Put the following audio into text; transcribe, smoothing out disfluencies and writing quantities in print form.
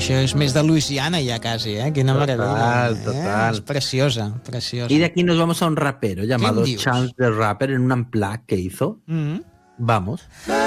Això és més de Louisiana ja quasi, Quina meravella. Total. Es preciosa, preciosa. Y de aquí nos vamos a un rapero llamado dius? Chance the Rapper en un unplugged que hizo. Vamos.